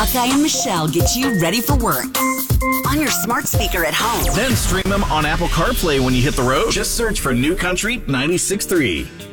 Buckeye and Michelle get you ready for work on your smart speaker at home. Then stream them on Apple CarPlay when you hit the road. Just search for New Country 96.3.